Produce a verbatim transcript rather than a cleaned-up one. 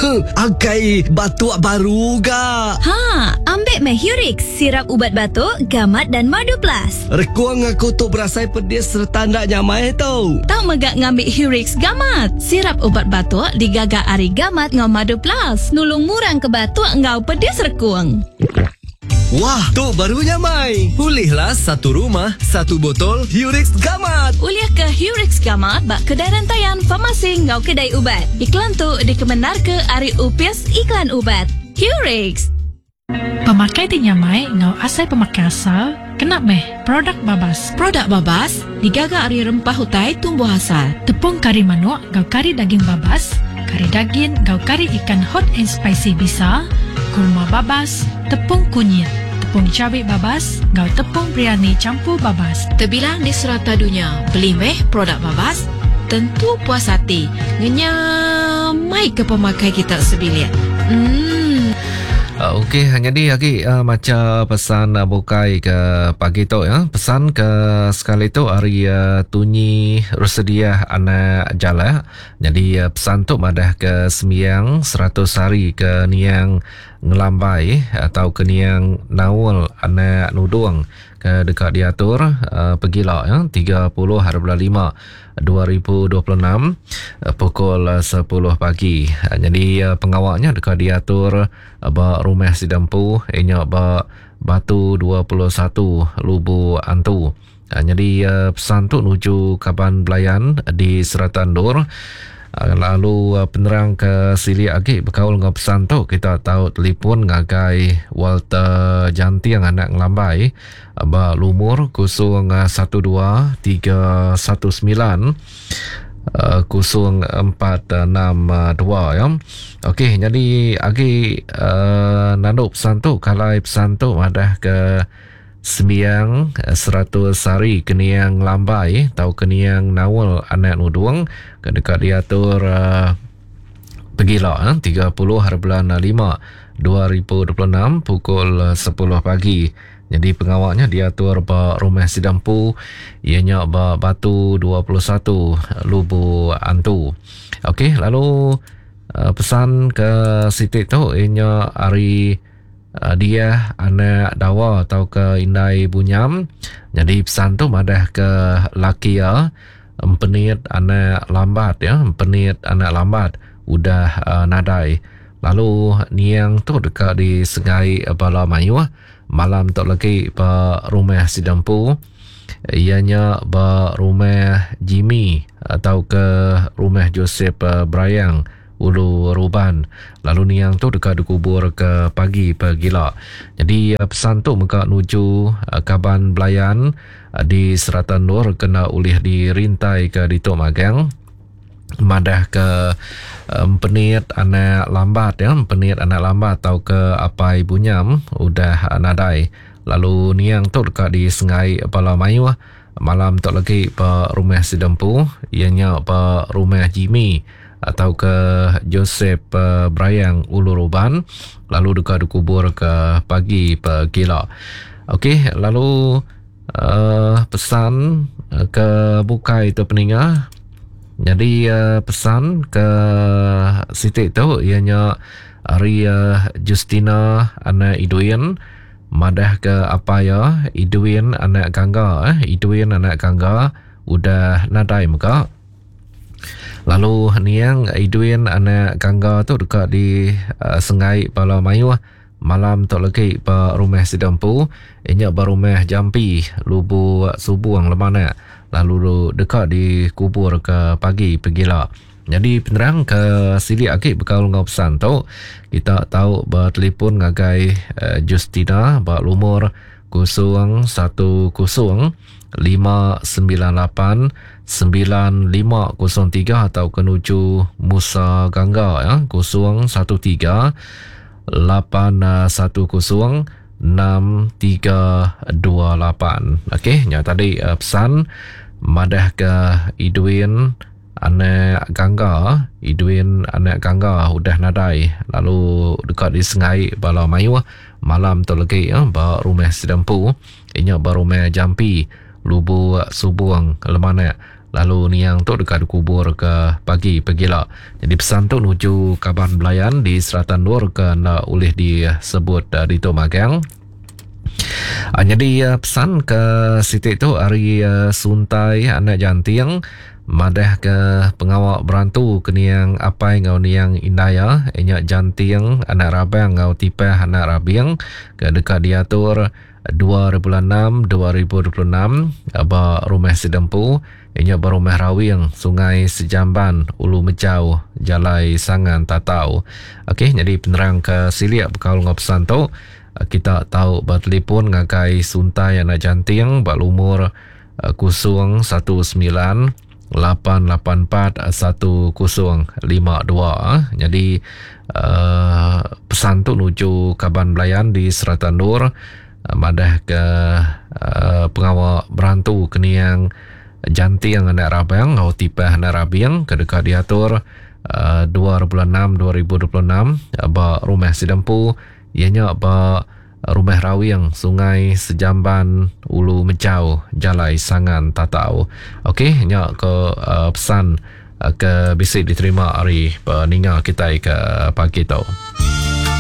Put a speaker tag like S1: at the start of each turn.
S1: Agai batuk baru ga.
S2: Ha, ambil meh Hurix, sirap ubat batuk, gamat dan madu plus.
S1: Rekuang aku tu berasai pedis serta ndak nyamai tau.
S2: Tak megak ngambil Hurix gamat. Sirap ubat batuk digagak ari gamat ngau madu plus. Nulung murang ke batuk ngau pedis rekuang.
S1: Wah, tu baru nyamai. Pulihlah satu rumah, satu botol Hurix Gamat.
S2: Uliah ke Hurix Gamat bak kedai rantaian farmasi ngau kedai ubat. Iklan tu dikebenar ke ari upias iklan ubat. Hurix.
S3: Pemakai dinyamai ngau asai pemakai asal kena meh produk babas.
S2: Produk babas digaga ari rempah hutai tumbuh asal.
S3: Tepung kari manuk ngau kari daging babas, kari daging ngau kari ikan hot and spicy bisa, kurma babas, tepung kunyit, tepung cabai babas, ngau tepung biryani campur babas.
S2: Terbilang di serata dunia, beli meh produk babas, tentu puas hati. Ngenyamai ke pemakai kita sebilian. Hmm.
S4: Uh, Okey, jadi lagi uh, macam pesan uh, bukai ke pagi tu ya. Pesan ke sekali tu hari uh, tunyi bersedia anak jala. Jadi uh, pesan tu madah ke sembiang seratus hari ke niang ngelambai atau ke niang nawal anak nudung ke dekat diatur uh, pergilah ya tiga puluh hari bulan lima dua ribu dua puluh enam uh, pukul uh, sepuluh pagi. Uh, jadi uh, pengawalnya dekat diatur uh, ba rumah Sidampu inya ba Batu dua puluh satu Lubu Antu. Uh, jadi uh, pesan tu menuju Kaban Belayan di Seratan Dur. Uh, lalu uh, penerang ke sili agi berkaul dengan pesan tu kita tahu telefon ngagai Walter Janti yang anak ngelambai uh, ba lumur kosong satu dua tiga satu sembilan uh, kosong empat enam dua ya. Okey, jadi agi uh, nanduk pesan tu kalau pesan tu ada ke sembiang seratus hari keniang lambai atau keniang nawal anak nudung ke dekat diatur uh, pergilah eh, tiga puluh hari bulan lima dua ribu dua puluh enam pukul sepuluh pagi. Jadi pengawalnya diatur ba rumah Sidampu ianya ba Batu dua puluh satu Lubu Antu. Okey, lalu uh, pesan ke Siti tu ianya hari Uh, dia anak dawa atau ke Indai Bunyam. Jadi pesan tu madah ke laki ya empenit anak lambat ya empenit anak lambat udah uh, nadai. Lalu niang tu dekat di Sengai Bala Mayu malam tu lagi ba rumah Sidampu ianya ba rumah Jimmy atau ke rumah Joseph uh, Brayang Ulu Ruban. Lalu niang tu dekat dikubur ke pagi pergila. Jadi uh, pesan tu mereka nuju uh, Kaban Belayan uh, di Seratan Nur kena ulih dirintai ke Ditok Magang. Madah ke um, penit anak lambat ya, penit anak lambat atau ke Apai Bunyam udah uh, nadai. Lalu niang tu dekat di Sengai Bala Mayu malam tu lagi pa rumah Sidampu ianya pa rumah Jimmy atau ke Joseph uh, Brayang Ulu Ruban. Lalu dekat dikubur ke pagi pergila. Okey, lalu uh, pesan uh, ke bukai tu peningah. Jadi uh, pesan ke Siti tu ianya hari uh, Justina anak Idwin madah ke apa ya Idwin anak Gangga eh Idwin anak Gangga udah nadai muka. Lalu niang Idwin anak Gangga tu dekat di uh, Sengai Bala Mayu malam tu lagi pa rumah Sidampu inya ba rumah Jampi Lubu Subuang Lemana. Lalu dekat di kubur ke pagi pergila. Jadi penerang ke sili akik berkaul dengan pesan tu kita tahu bertelefon ngagai uh, Justina ba lumur kosong satu kosong lima sembilan lapan sembilan lima kosong tiga atau kenuju Musa Gangga ya kosong satu tiga lapan satu kosong enam tiga dua lapan. Okey, yang tadi uh, pesan madah ke Idwin anak Gangga, Idwin anak Gangga udah nadai. Lalu dekat di Sengai Bala Mayu malam tu lagi ya ba rumah Sidampu inya ba rumah Jampi Lubu Subuang Lemana. lalu niang tu dekat kubur ke pagi pergilah. Jadi pesan tu nuju Kaban Belayan di Seratan Nur ke nak ulih disebut uh, di tu magang. Uh, jadi uh, pesan ke Siti tu hari uh, suntai anak jantiang madah ke pengawak berantu keniang apai ngau niang indaya enyak jantiang anak rabang ngau tipeh anak rabiang ke dekat diatur dua ribu enam dua ribu dua puluh enam aba rumah Sidempu enyak barumah Rawiang Sungai Sejamban Ulu Mejau Jalai Sangan Tatau. Okey, jadi penerang ke siliak bekal ngau pesan tu kita tahu bertelefon ngakai suntai anak jantiang bak umur kusung satu sembilan lapan lapan empat satu kosong lima dua. Jadi uh, pesan tu nuju Kaban Belayan di Seratan Nur uh, madah ke uh, pengawal berantu keniang jantiang anak rabang ngau tipeh anak rabiang ke dekat diatur uh, dua ribu enam dua ribu dua puluh enam ba rumah Sidempu ianya ba Rumah Rawiang Sungai Sejamban Ulu Mejau Jalai Sangan Tatau. Okey, nyak ke uh, pesan uh, ke bisik diterima hari peninga kita ke pagi tu.